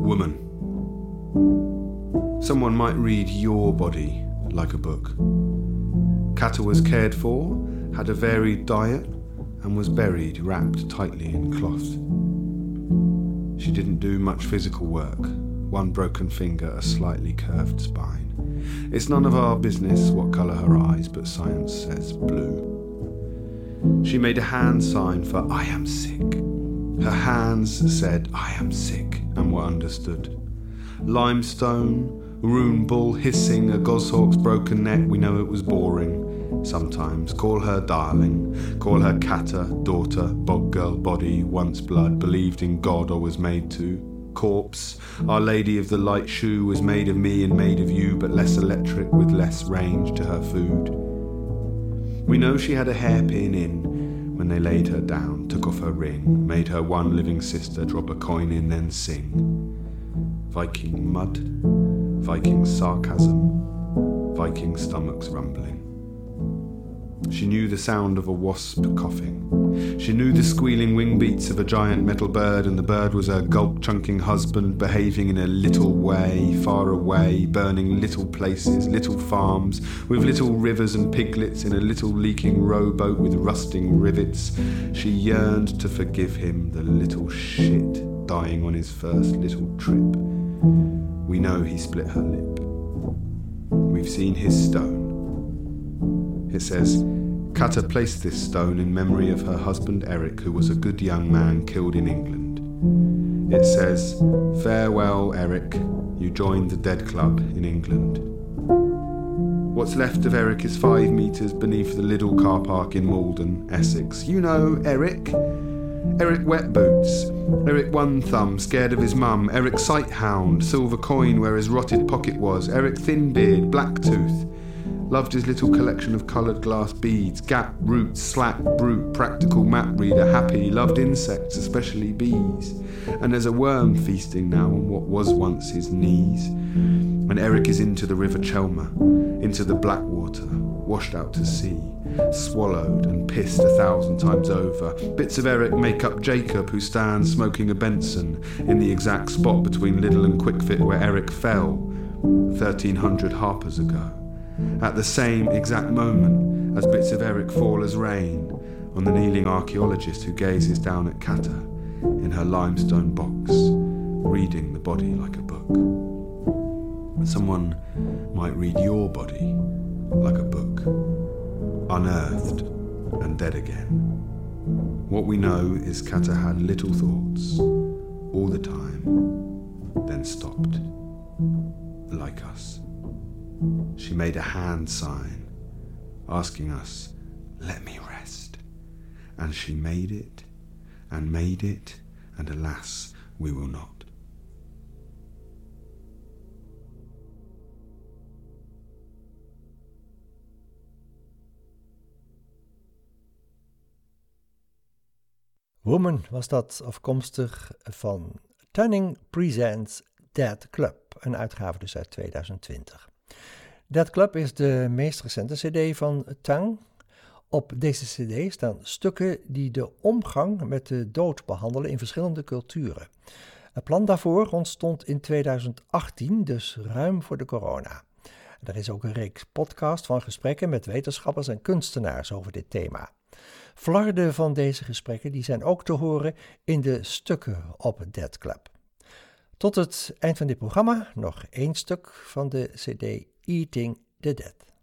Woman. Someone might read your body like a book. Kata was cared for, had a varied diet, and was buried wrapped tightly in cloth. She didn't do much physical work. One broken finger, a slightly curved spine. It's none of our business what colour her eyes, but science says blue. She made a hand sign for I am sick. Her hands said I am sick and were understood. Limestone, rune bull hissing, a goshawk's broken neck, we know it was boring. Sometimes call her darling, call her Kata, daughter, bog girl, body, once blood, believed in God or was made to. Corpse, Our Lady of the Light Shoe was made of me and made of you, but less electric with less range to her food. We know she had a hairpin in when they laid her down, took off her ring, made her one living sister drop a coin in, then sing. Viking mud, Viking sarcasm, Viking stomachs rumbling. She knew the sound of a wasp coughing. She knew the squealing wing beats of a giant metal bird, and the bird was her gulp-chunking husband, behaving in a little way, far away, burning little places, little farms, with little rivers and piglets in a little leaking rowboat with rusting rivets. She yearned to forgive him, the little shit, dying on his first little trip. We know he split her lip. We've seen his stone. It says, Kata placed this stone in memory of her husband Eric, who was a good young man killed in England. It says, farewell, Eric, you joined the Dead Club in England. What's left of Eric is 5 metres beneath the Lidl car park in Malden, Essex. You know Eric. Eric Wet Boots, Eric One Thumb, scared of his mum, Eric Sighthound, silver coin where his rotted pocket was, Eric Thinbeard, Blacktooth. Loved his little collection of coloured glass beads, gap, roots, slack, brute, practical map reader, happy, loved insects, especially bees. And there's a worm feasting now on what was once his knees. And Eric is into the River Chelmer, into the Blackwater, washed out to sea, swallowed and pissed 1,000 times over. Bits of Eric make up Jacob, who stands smoking a Benson in the exact spot between Lidl and Quickfit where Eric fell 1,300 harpers ago. At the same exact moment as bits of Eric fall as rain on the kneeling archaeologist who gazes down at Kata in her limestone box, reading the body like a book. Someone might read your body like a book, unearthed and dead again. What we know is Kata had little thoughts all the time, then stopped, like us. She made a hand sign, asking us, let me rest. And she made it, and alas, we will not. Woman was dat, afkomstig van Tunning Presents Dead Club, een uitgave dus uit 2020. Dead Club is de meest recente cd van Tang. Op deze cd staan stukken die de omgang met de dood behandelen in verschillende culturen. Het plan daarvoor ontstond in 2018, dus ruim voor de corona. Er is ook een reeks podcast van gesprekken met wetenschappers en kunstenaars over dit thema. Flarden van deze gesprekken die zijn ook te horen in de stukken op Dead Club. Tot het eind van dit programma nog 1 stuk van de cd Eating the Dead.